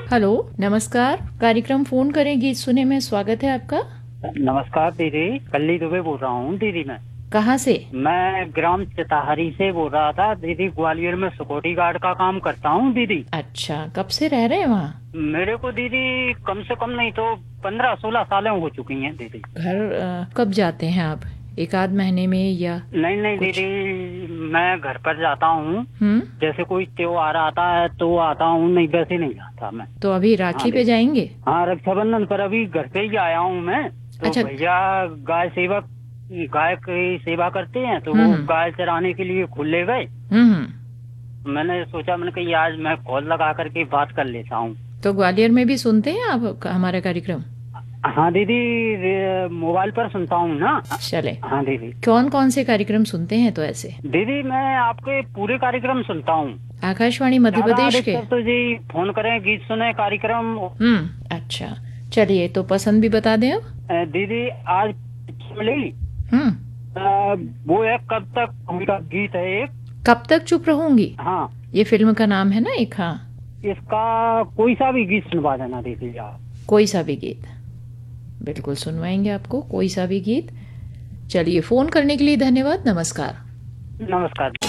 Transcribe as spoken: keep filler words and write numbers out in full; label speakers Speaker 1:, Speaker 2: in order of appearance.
Speaker 1: Hello, नमस्कार। कार्यक्रम phone करें गीत सुने में स्वागत है आपका।
Speaker 2: नमस्कार दीदी, कल्ली दुबे बोल रहा हूँ दीदी। मैं
Speaker 1: कहाँ से?
Speaker 2: मैं ग्राम चिताहरी से बोल रहा था दीदी। ग्वालियर में सिक्योरिटी गार्ड का काम करता हूँ दीदी।
Speaker 1: अच्छा, कब से रह रहे हैं वहाँ?
Speaker 2: मेरे को दीदी कम से कम नहीं तो पंद्रह सोलह सालें हो चुकी हैं दीदी।
Speaker 1: घर अ, कब जाते हैं आप? एक आध महीने में या?
Speaker 2: नहीं नहीं
Speaker 1: कुछ?
Speaker 2: दीदी, मैं घर पर जाता हूँ।
Speaker 1: हम्म।
Speaker 2: जैसे कोई त्योहार आता है तो आता हूँ, नहीं वैसे नहीं जाता मैं।
Speaker 1: तो अभी राखी
Speaker 2: हाँ
Speaker 1: पे जाएंगे?
Speaker 2: हाँ, रक्षाबंधन पर अभी घर पे ही आया हूँ मैं। तो
Speaker 1: अच्छा।
Speaker 2: भैया गाय सेवक गाय की सेवा करते हैं तो वो
Speaker 1: हम्म
Speaker 2: गाय चराने के लिए खुले गए।
Speaker 1: हम्म।
Speaker 2: मैंने सोचा, मैंने कही आज मैं कॉल लगा करके बात कर लेता हूँ।
Speaker 1: तो ग्वालियर में भी सुनते हैं आप हमारा कार्यक्रम?
Speaker 2: हाँ दीदी, रे- मोबाइल पर सुनता हूँ ना।
Speaker 1: चले।
Speaker 2: हाँ दीदी।
Speaker 1: कौन कौन से कार्यक्रम सुनते हैं तो ऐसे?
Speaker 2: दीदी मैं आपके पूरे कार्यक्रम सुनता हूँ।
Speaker 1: आकाशवाणी मध्य प्रदेश के?
Speaker 2: अधिकतर तो जी फोन करें गीत सुने कार्यक्रम।
Speaker 1: हम्म। अच्छा, चलिए तो पसंद भी बता दें अब।
Speaker 2: अ, दीदी आज मिली
Speaker 1: हम्म।
Speaker 2: अ, वो है कब तक का गीत है एक।
Speaker 1: कब तक चुप रहूंगी?
Speaker 2: हाँ,
Speaker 1: ये फिल्म का नाम है ना एक। हाँ,
Speaker 2: इसका कोई सा भी गीत सुनवा देना दीदी आप।
Speaker 1: कोई सा भी गीत बिल्कुल सुनवाएंगे आपको, कोई सा भी गीत। चलिए, फोन करने के लिए धन्यवाद। नमस्कार।
Speaker 2: नमस्कार।